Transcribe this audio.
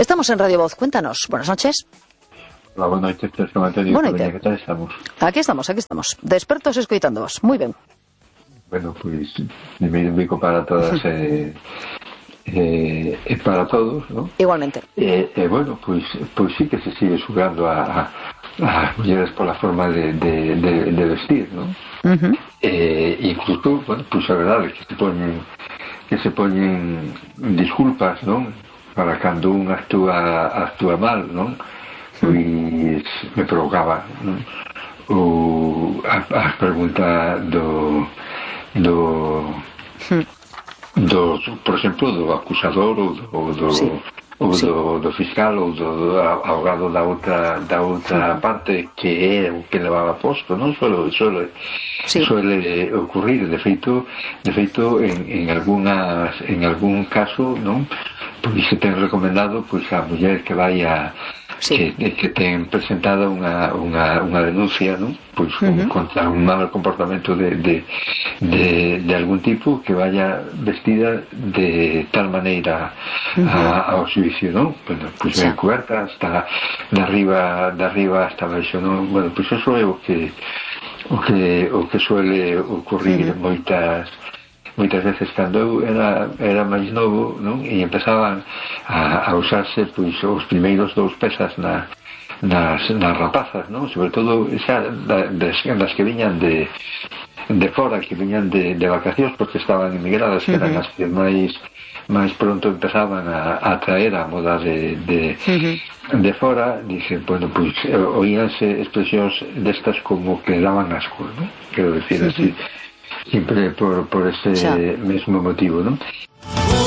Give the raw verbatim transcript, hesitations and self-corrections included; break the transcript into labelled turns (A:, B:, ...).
A: Estamos en Radio Voz, cuéntanos. Buenas noches.
B: Hola, buenas noches, Juan Antonio.
A: Buenas noches.
B: ¿Qué tal estamos?
A: Aquí estamos, aquí estamos. Despertos escoitándoos. Muy ben.
B: Bueno, pois, de medio bico para todas e eh, eh, para todos, ¿no?
A: Igualmente.
B: E eh, eh, bueno, pois, pois sí que se sigue xugando a, a, a mulleres pola forma de, de, de, de vestir, ¿no? Uh-huh. Eh, incluso, bueno, pois a verdade que se poñen que se poñen disculpas, ¿no? Para cando un actúa actúa mal, ¿no? Pois me provocaba, ¿no? O a, a pregunta do do do, por exemplo, do acusador ou do, do, sí. ou do, sí. do fiscal ou do, do abogado da outra da outra sí. parte que é o que levaba posto, non? Suele, suele, sí. suele ocurrir, de feito de feito en, en algunhas en algún caso, non? Pois se ten recomendado pois a muller que vai a sí. que, que ten presentado unha, unha, unha denuncia, ¿no? Pois, uh-huh. contra un mal comportamento de, de, de, de algún tipo, que vaya vestida de tal maneira uh-huh. a, ao xuicio, ¿no? Bueno, pois ben sí. coberta hasta de arriba, de arriba hasta baixo, ¿no? Bueno, pois eso é o que o que, o que suele ocurrir uh-huh. moitas moitas veces cando eu era, era máis novo, non? E empezaban a, a usarse pois, os primeiros dous pesas na, nas, nas rapazas, non? Sobre todo esa, da, das, das que viñan de, de fora, que viñan de, de vacacións porque estaban emigradas, que eran uh-huh. as que máis máis pronto empezaban a, a traer a moda de, de, uh-huh. de fora. Dije, bueno, pois oíanse expresións destas como que daban asco, non? Quero decir, uh-huh. así siempre por, por ese sí. mesmo motivo, ¿no?